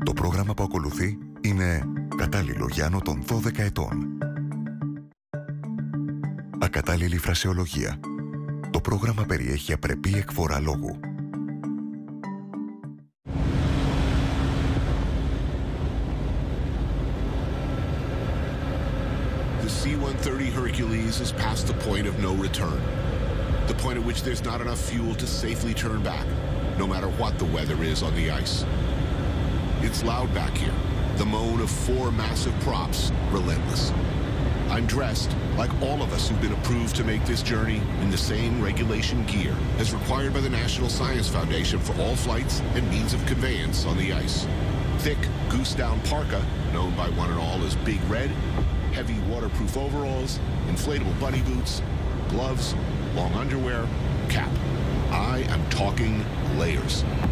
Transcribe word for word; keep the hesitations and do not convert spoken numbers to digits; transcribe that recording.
Το πρόγραμμα που ακολουθεί είναι κατάλληλο για άνω των δώδεκα ετών. Ακατάλληλη φρασεολογία. Το πρόγραμμα περιέχει απρεπή εκφορά λόγου. The C one thirty Hercules is past the point of no return. The point at which there's not enough fuel to safely turn back, no matter what the weather is on the ice. It's loud back here, the moan of four massive props, relentless. I'm dressed, like all of us who've been approved to make this journey, in the same regulation gear as required by the National Science Foundation for all flights and means of conveyance on the ice. Thick, goose-down parka, known by one and all as Big Red, heavy waterproof overalls, inflatable bunny boots, gloves, long underwear, cap. I am talking layers.